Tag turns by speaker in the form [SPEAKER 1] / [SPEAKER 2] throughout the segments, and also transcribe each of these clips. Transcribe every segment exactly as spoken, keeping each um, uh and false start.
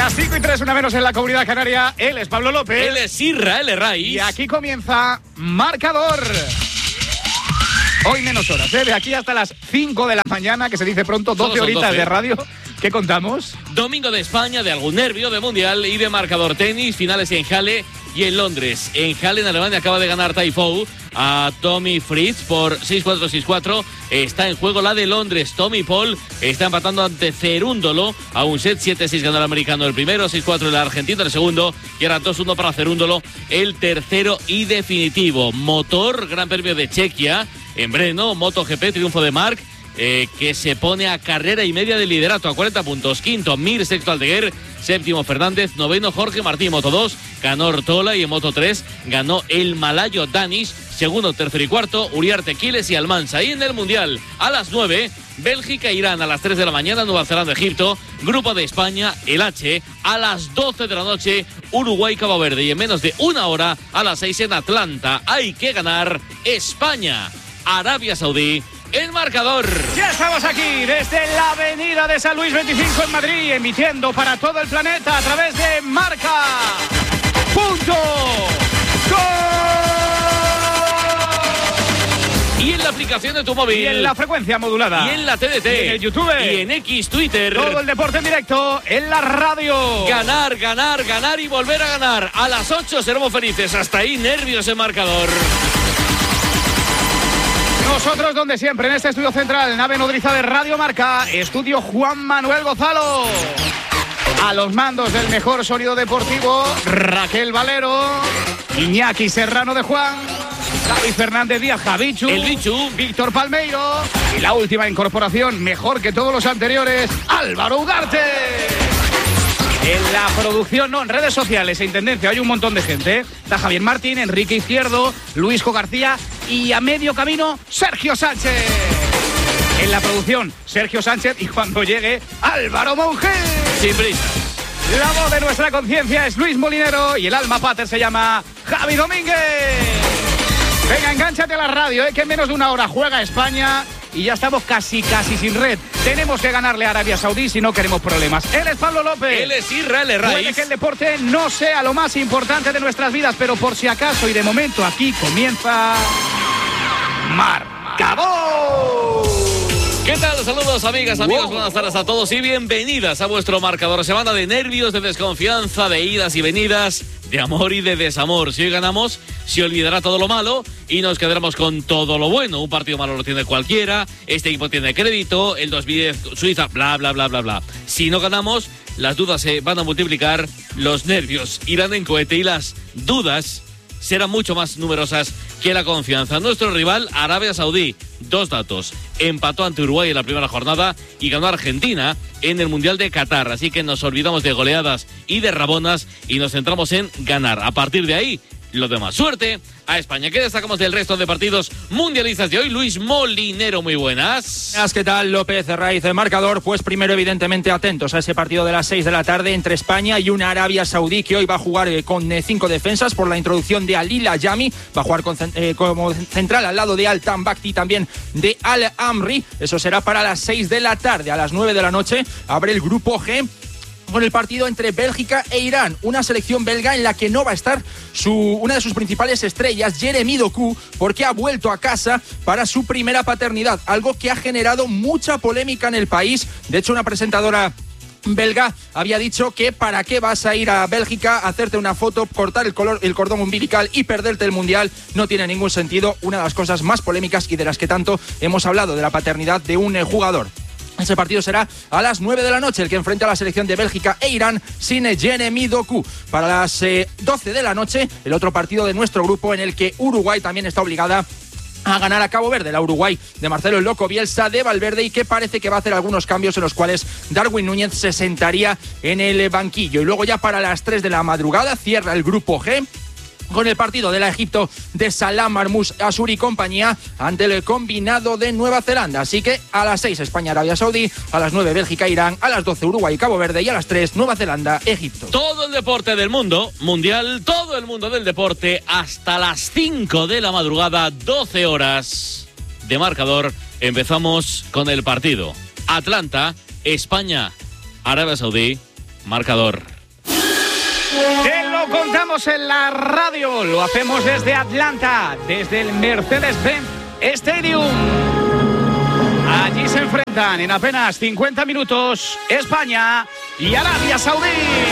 [SPEAKER 1] Las cinco y tres, una menos en la Comunidad Canaria. Él es Pablo López.
[SPEAKER 2] Él es Irra, él es Raiz.
[SPEAKER 1] Y aquí comienza Marcador. Hoy menos horas, ¿eh? De aquí hasta las cinco de la mañana, que se dice pronto, doce horitas doce de radio. ¿Qué contamos?
[SPEAKER 2] Domingo de España, de algún nervio, de Mundial y de Marcador Tenis. Finales en Halle y en Londres. En Halle, en Alemania, acaba de ganar Taifou a Tommy Fritz por seis cuatro seis cuatro. Está en juego la de Londres. Tommy Paul está empatando ante Cerúndolo a un set. siete seis ganó el americano el primero, seis cuatro el argentino el segundo. Y ahora dos uno para Cerúndolo el tercero y definitivo. Motor, Gran Premio de Chequia en Brno. MotoGP, triunfo de Marc. Eh, que se pone a carrera y media de liderato a cuarenta puntos. Quinto Mir, sexto Aldeguer, séptimo Fernández, noveno Jorge Martín. Moto dos ganó Ortola y en Moto tres ganó el malayo Danish. Segundo, tercero y cuarto Uriarte, Quiles y Almansa. Y en el Mundial a las nueve, Bélgica, Irán a las tres de la mañana, Nueva Zelanda, Egipto. Grupo de España, el H a las doce de la noche, Uruguay, Cabo Verde. Y en menos de una hora a las seis en Atlanta hay que ganar España, Arabia Saudí. El Marcador.
[SPEAKER 1] Ya estamos aquí desde la avenida de San Luis veinticinco en Madrid, emitiendo para todo el planeta a través de Marca. Punto. Gol.
[SPEAKER 2] Y en la aplicación de tu móvil.
[SPEAKER 1] Y en la frecuencia modulada.
[SPEAKER 2] Y en la T D T.
[SPEAKER 1] Y en el YouTube.
[SPEAKER 2] Y en X, Twitter.
[SPEAKER 1] Todo el deporte en directo en la radio.
[SPEAKER 2] Ganar, ganar, ganar y volver a ganar. A las ocho seremos felices. Hasta ahí, nervios en Marcador.
[SPEAKER 1] Nosotros donde siempre, en este estudio central, nave nodriza de Radio Marca, estudio Juan Manuel Gozalo. A los mandos del mejor sonido deportivo, Raquel Valero, Iñaki Serrano de Juan, Javi Fernández Díaz, Javichu,
[SPEAKER 2] el Bichu,
[SPEAKER 1] Víctor Palmeiro y la última incorporación, mejor que todos los anteriores, Álvaro Ugarte. En la producción, no, en redes sociales e Intendencia hay un montón de gente, ¿eh? Está Javier Martín, Enrique Izquierdo, Luisjo García y a medio camino, Sergio Sánchez. En la producción, Sergio Sánchez y cuando llegue, Álvaro Monge.
[SPEAKER 2] Sin prisa.
[SPEAKER 1] La voz de nuestra conciencia es Luis Molinero y el alma pater se llama Javi Domínguez. Venga, engánchate a la radio, ¿eh? Que en menos de una hora juega España y ya estamos casi, casi sin red. Tenemos que ganarle a Arabia Saudí si no queremos problemas. Él es Pablo López.
[SPEAKER 2] Él es Irra, él es Raiz.
[SPEAKER 1] Puede que el deporte no sea lo más importante de nuestras vidas, pero por si acaso y de momento aquí comienza Marcador.
[SPEAKER 2] ¿Qué tal? Saludos, amigas, amigos, wow. Buenas tardes a todos y bienvenidas a vuestro Marcador. Semana de nervios, de desconfianza, de idas y venidas, de amor y de desamor. Si hoy ganamos, se olvidará todo lo malo y nos quedaremos con todo lo bueno. Un partido malo lo tiene cualquiera, este equipo tiene crédito, el dos mil diez Suiza, bla, bla, bla, bla, bla. Si no ganamos, las dudas se van a multiplicar, los nervios irán en cohete y las dudas serán mucho más numerosas que la confianza. Nuestro rival, Arabia Saudí, dos datos. Empató ante Uruguay en la primera jornada y ganó a Argentina en el Mundial de Qatar. Así que nos olvidamos de goleadas y de rabonas y nos centramos en ganar. A partir de ahí, lo demás. Suerte a España. ¿Qué destacamos del resto de partidos mundialistas de hoy? Luis Molinero, muy buenas.
[SPEAKER 3] ¿Qué tal, López, Raiz, el Marcador? Pues primero, evidentemente, atentos a ese partido de las seis de la tarde entre España y una Arabia Saudí que hoy va a jugar eh, con eh, cinco defensas por la introducción de Alil Ayami. Va a jugar con, eh, como central al lado de Al-Tan Bakti, también de Al-Amri. Eso será para las seis de la tarde. A las nueve de la noche abre el grupo G con el partido entre Bélgica e Irán, una selección belga en la que no va a estar su, una de sus principales estrellas, Jeremy Doku, porque ha vuelto a casa para su primera paternidad, algo que ha generado mucha polémica en el país. De hecho, una presentadora belga había dicho que para qué vas a ir a Bélgica a hacerte una foto, cortar el, color, el cordón umbilical y perderte el Mundial, no tiene ningún sentido. Una de las cosas más polémicas y de las que tanto hemos hablado, de la paternidad de un eh, jugador. Ese partido será a las nueve de la noche, el que enfrenta a la selección de Bélgica e Irán sin Jeremy Doku. Para las eh, doce de la noche, el otro partido de nuestro grupo en el que Uruguay también está obligada a ganar a Cabo Verde, la Uruguay de Marcelo el Loco Bielsa de Valverde, y que parece que va a hacer algunos cambios en los cuales Darwin Núñez se sentaría en el banquillo. Y luego ya para las tres de la madrugada cierra el grupo G con el partido de la Egipto de Salah Marmoush Asuri y compañía ante el combinado de Nueva Zelanda. Así que a las seis España Arabia Saudí, a las nueve Bélgica Irán, a las doce Uruguay Cabo Verde y a las tres Nueva Zelanda Egipto.
[SPEAKER 2] Todo el deporte del mundo mundial, todo el mundo del deporte hasta las cinco de la madrugada, doce horas de Marcador. Empezamos con el partido Atlanta, España Arabia Saudí. Marcador.
[SPEAKER 1] Te lo contamos en la radio, lo hacemos desde Atlanta, desde el Mercedes-Benz Stadium. Allí se enfrentan en apenas cincuenta minutos España y Arabia Saudí.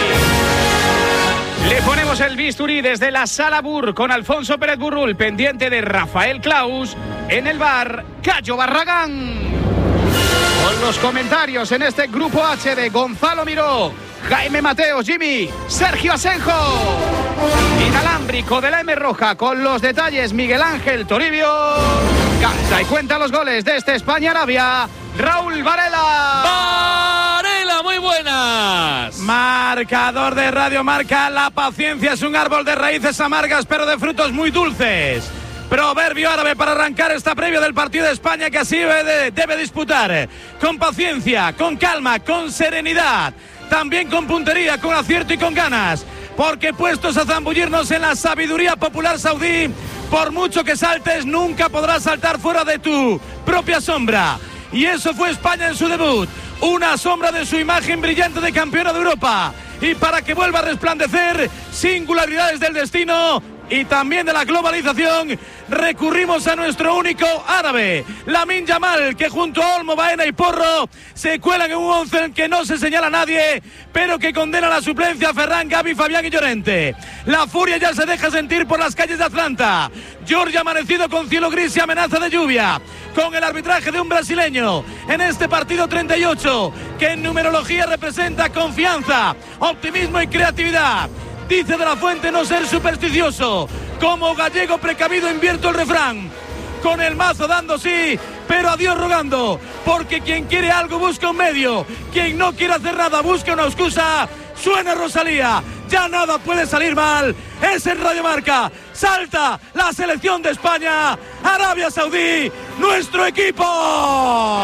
[SPEAKER 1] Le ponemos el bisturí desde la Sala Bur con Alfonso Pérez Burrul, pendiente de Rafael Claus, en el bar Cayo Barragán. Con los comentarios en este grupo H de Gonzalo Miró, Jaime Mateo, Jimmy, Sergio Asenjo. Inalámbrico de la M Roja con los detalles Miguel Ángel Toribio. Canta y cuenta los goles de este España-Arabia, Raúl Varela.
[SPEAKER 2] Varela, muy buenas.
[SPEAKER 4] Marcador de Radio Marca: la paciencia es un árbol de raíces amargas pero de frutos muy dulces. Proverbio árabe para arrancar esta previa del partido de España, que así debe, debe disputar con paciencia, con calma, con serenidad, también con puntería, con acierto y con ganas, porque puestos a zambullirnos en la sabiduría popular saudí, por mucho que saltes nunca podrás saltar fuera de tu propia sombra. Y eso fue España en su debut, una sombra de su imagen brillante de campeona de Europa. Y para que vuelva a resplandecer, singularidades del destino y también de la globalización, recurrimos a nuestro único árabe, Lamine Yamal, que junto a Olmo, Baena y Porro se cuelan en un once en que no se señala a nadie, pero que condena la suplencia a Ferran, Gavi, Fabián y Llorente. La furia ya se deja sentir por las calles de Atlanta. Georgia amanecido con cielo gris y amenaza de lluvia, con el arbitraje de un brasileño en este partido treinta y ocho, que en numerología representa confianza, optimismo y creatividad. Dice De la Fuente no ser supersticioso. Como gallego precavido invierto el refrán. Con el mazo dando sí, pero a Dios rogando. Porque quien quiere algo busca un medio. Quien no quiere hacer nada busca una excusa. Suena Rosalía. Ya nada puede salir mal. Es en Radio Marca. Salta la selección de España. Arabia Saudí, nuestro equipo.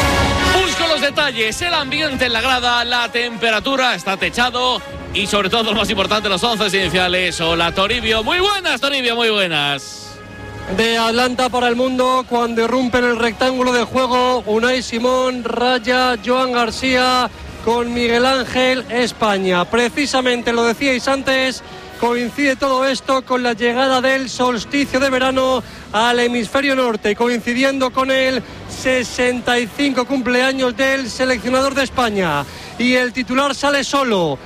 [SPEAKER 2] Busco los detalles, el ambiente en la grada, la temperatura, está techado y sobre todo lo más importante, los once iniciales. Hola Toribio, muy buenas Toribio, muy buenas.
[SPEAKER 5] De Atlanta para el mundo, cuando irrumpe en el rectángulo de juego Unai Simón, Raya, Joan García con Miguel Ángel, España. Precisamente lo decíais antes, coincide todo esto con la llegada del solsticio de verano al hemisferio norte, coincidiendo con el sesenta y cinco cumpleaños del seleccionador de España. Y el titular sale solo: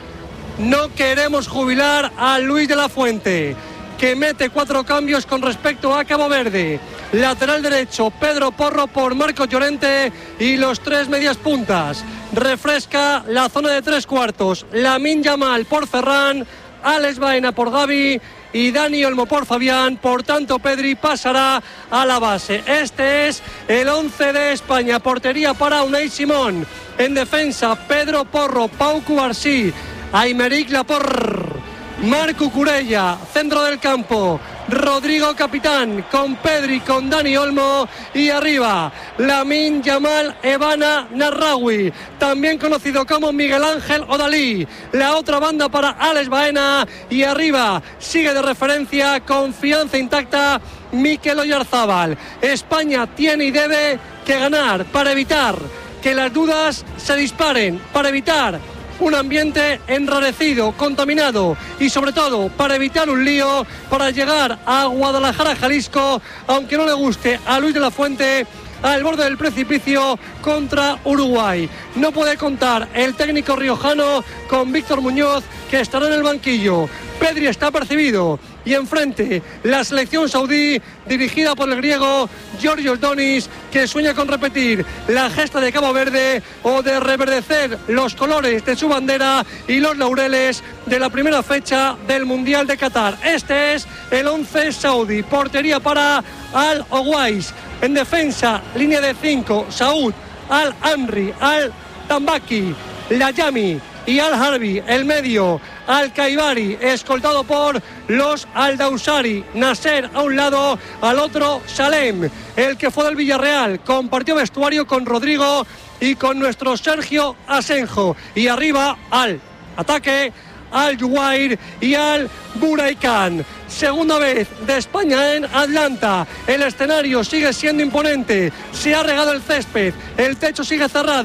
[SPEAKER 5] no queremos jubilar a Luis de la Fuente, que mete cuatro cambios con respecto a Cabo Verde. Lateral derecho, Pedro Porro por Marcos Llorente y los tres medias puntas. Refresca la zona de tres cuartos, Lamine Yamal por Ferran, Alex Baena por Gavi y Dani Olmo por Fabián. Por tanto, Pedri pasará a la base. Este es el once de España. Portería para Unai Simón. En defensa, Pedro Porro, Pau Cubarsí, Aymeric Laporte, Marco Curella. Centro del campo, Rodrigo capitán, con Pedri, con Dani Olmo. Y arriba, Lamine Yamal Evana Narraoui, también conocido como Miguel Ángel Odalí. La otra banda para Alex Baena. Y arriba sigue de referencia, confianza intacta, Mikel Oyarzábal. España tiene y debe que ganar para evitar que las dudas se disparen, para evitar un ambiente enrarecido, contaminado y sobre todo para evitar un lío, para llegar a Guadalajara, Jalisco, aunque no le guste a Luis de la Fuente, al borde del precipicio contra Uruguay. No puede contar el técnico riojano con Víctor Muñoz, que estará en el banquillo. Pedri está percibido y enfrente la selección saudí dirigida por el griego Georgios Donis, que sueña con repetir la gesta de Cabo Verde o de reverdecer los colores de su bandera y los laureles de la primera fecha del Mundial de Qatar. Este es el once saudí. Portería para Al Owais. En defensa, línea de cinco, Saúd, Al Amri, Al Tambaki, Layami y Al Harbi. El medio, Al Kaibari, escoltado por los Al-Dawsari. Nasser a un lado, al otro Salem, el que fue del Villarreal. Compartió vestuario con Rodrigo y con nuestro Sergio Asenjo. Y arriba, al ataque, Al Juwair y Al Buraikan. Segunda vez de España en Atlanta. El escenario sigue siendo imponente. Se ha regado el césped. El techo sigue cerrado.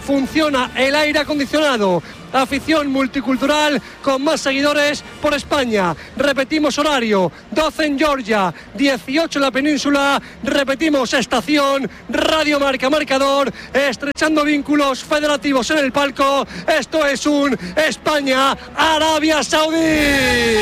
[SPEAKER 5] funciona el aire acondicionado. Afición multicultural con más seguidores por España. Repetimos horario, doce en Georgia, dieciocho en la península. Repetimos estación, Radio Marca Marcador, estrechando vínculos federativos en el palco. Esto es un España-Arabia Saudí.